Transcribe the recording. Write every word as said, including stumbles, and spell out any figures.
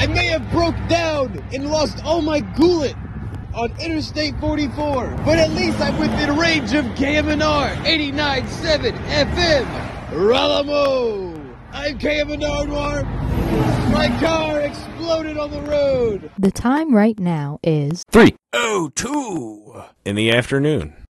I may have broke down and lost all my gullet on Interstate forty-four, but at least I'm within range of K M N R eighty-nine point seven F M. Ralamo! I'm K M N R Noir. My car exploded on the road. The time right now is three oh two in the afternoon.